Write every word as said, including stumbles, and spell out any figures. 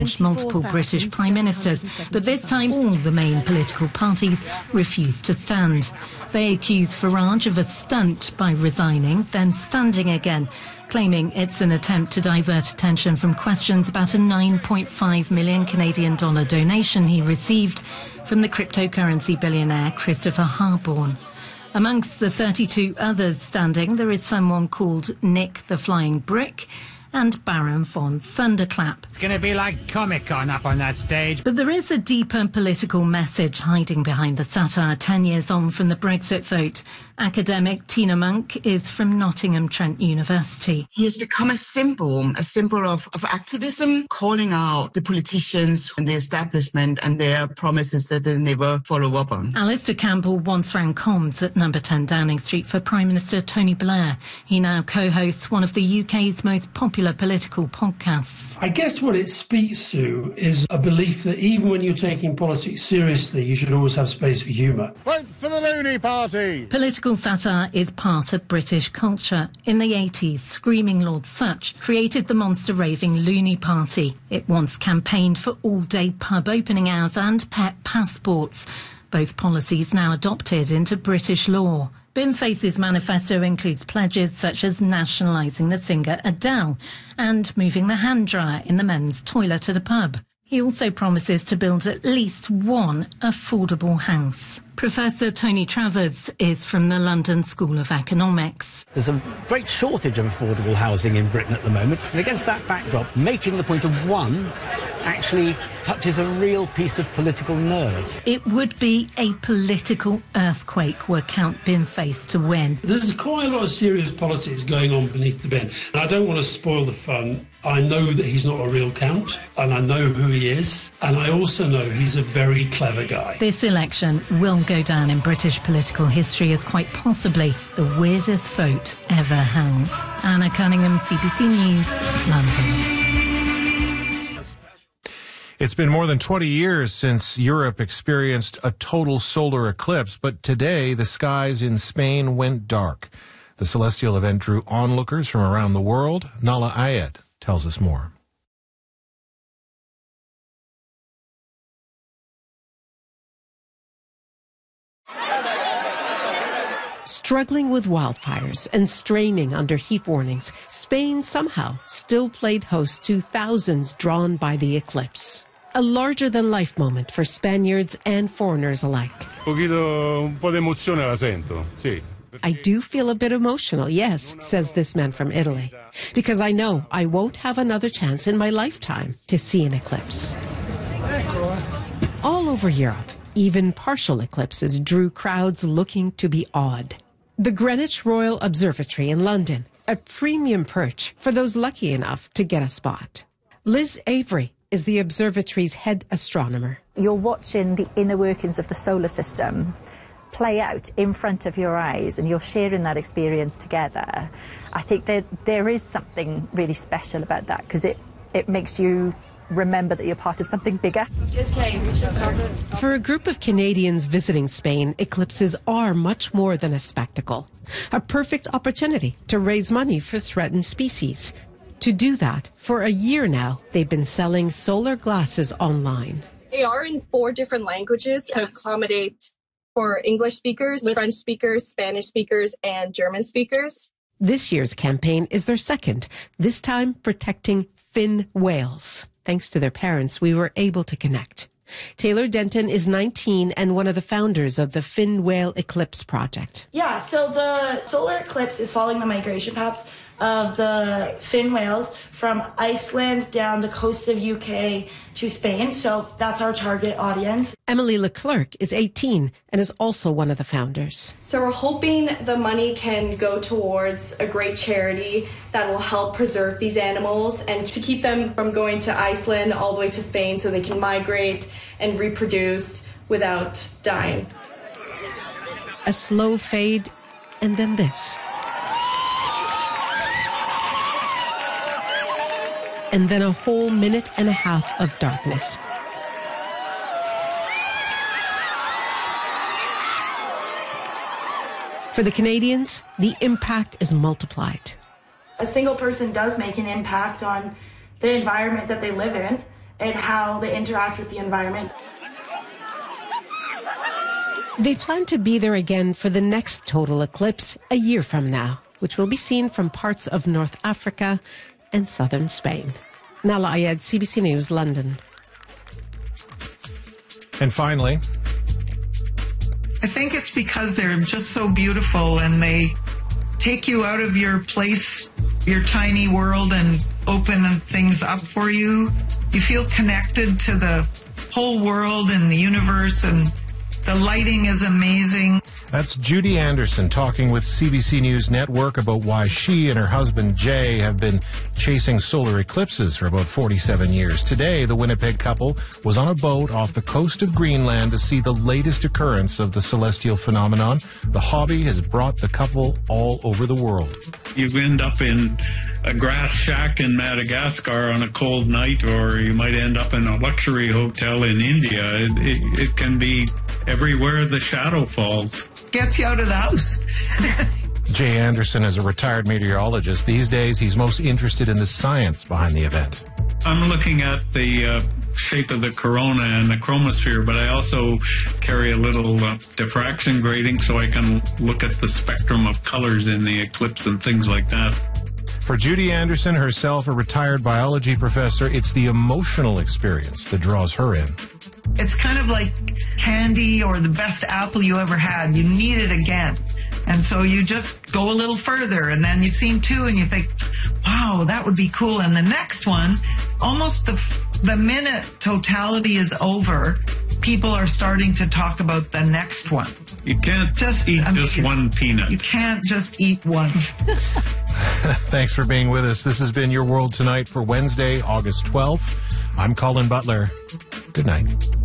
multiple British prime ministers, but this time all the main political parties refused to stand. They accuse Farage of a stunt by resigning, then standing again, claiming it's an attempt to divert attention from questions about a nine point five million Canadian dollar donation he received from the cryptocurrency billionaire Christopher Harborne. Amongst the thirty-two others standing, there is someone called Nick the Flying Brick and Baron von Thunderclap. It's going to be like Comic-Con up on that stage. But there is a deeper political message hiding behind the satire ten years on from the Brexit vote. Academic Tina Monk is from Nottingham Trent University. He has become a symbol, a symbol of, of activism, calling out the politicians and the establishment and their promises that they never follow up on. Alistair Campbell once ran comms at number ten Downing Street for Prime Minister Tony Blair. He now co-hosts one of the U K's most popular political podcasts. I guess what it speaks to is a belief that even when you're taking politics seriously, you should always have space for humour. Vote for the Loony Party! Political satire is part of British culture. In the eighties, Screaming Lord Sutch created the monster-raving Loony Party. It once campaigned for all-day pub opening hours and pet passports, both policies now adopted into British law. Binface's manifesto includes pledges such as nationalising the singer Adele and moving the hand dryer in the men's toilet at a pub. He also promises to build at least one affordable house. Professor Tony Travers is from the London School of Economics. There's a great shortage of affordable housing in Britain at the moment, and against that backdrop, making the point of one actually touches a real piece of political nerve. It would be a political earthquake were Count Binface to win. There's quite a lot of serious politics going on beneath the bin, and I don't want to spoil the fun. I know that he's not a real count, and I know who he is, and I also know he's a very clever guy. This election will go down in British political history as quite possibly the weirdest vote ever held. Anna Cunningham, C B C News, London. It's been more than twenty years since Europe experienced a total solar eclipse, but today the skies in Spain went dark. The celestial event drew onlookers from around the world. Nala Ayed tells us more. Struggling with wildfires and straining under heat warnings, Spain somehow still played host to thousands drawn by the eclipse. A larger-than-life moment for Spaniards and foreigners alike. I do feel a bit emotional, yes, says this man from Italy, because I know I won't have another chance in my lifetime to see an eclipse. All over Europe, even partial eclipses drew crowds looking to be awed. The Greenwich Royal Observatory in London, a premium perch for those lucky enough to get a spot. Liz Avery is the observatory's head astronomer. You're watching the inner workings of the solar system play out in front of your eyes, and you're sharing that experience together. I think that there is something really special about that, because it, it makes you remember that you're part of something bigger. For a group of Canadians visiting Spain, eclipses are much more than a spectacle. A perfect opportunity to raise money for threatened species. To do that, for a year now, they've been selling solar glasses online. They are in four different languages to accommodate for English speakers, French speakers, Spanish speakers, and German speakers. This year's campaign is their second, this time protecting fin whales. Thanks to their parents, we were able to connect. Taylor Denton is nineteen and one of the founders of the Fin Whale Eclipse Project. Yeah, so the solar eclipse is following the migration path of the fin whales from Iceland down the coast of U K to Spain. So that's our target audience. Emily Leclerc is eighteen and is also one of the founders. So we're hoping the money can go towards a great charity that will help preserve these animals and to keep them from going to Iceland all the way to Spain so they can migrate and reproduce without dying. A slow fade, and then this. And then a whole minute and a half of darkness. For the Canadians, the impact is multiplied. A single person does make an impact on the environment that they live in, and how they interact with the environment. They plan to be there again for the next total eclipse a year from now, which will be seen from parts of North Africa and southern Spain. Nala Ayed, C B C News, London. And finally, I think it's because they're just so beautiful and they take you out of your place, your tiny world, and open things up for you. You feel connected to the whole world and the universe, and the lighting is amazing. That's Judy Anderson talking with C B C News Network about why she and her husband Jay have been chasing solar eclipses for about forty-seven years. Today, the Winnipeg couple was on a boat off the coast of Greenland to see the latest occurrence of the celestial phenomenon. The hobby has brought the couple all over the world. You end up in a grass shack in Madagascar on a cold night, or you might end up in a luxury hotel in India. It, it, it can be everywhere the shadow falls. Gets you out of the house. Jay Anderson is a retired meteorologist. These days, he's most interested in the science behind the event. I'm looking at the uh, shape of the corona and the chromosphere, but I also carry a little uh, diffraction grating so I can look at the spectrum of colors in the eclipse and things like that. For Judy Anderson, herself a retired biology professor, it's the emotional experience that draws her in. It's kind of like candy or the best apple you ever had. You need it again. And so you just go a little further, and then you've seen two and you think, wow, that would be cool. And the next one, almost the, the minute totality is over, people are starting to talk about the next one. You can't just eat I mean, just one peanut. You can't just eat one. Thanks for being with us. This has been Your World Tonight for Wednesday, August twelfth. I'm Colin Butler. Good night.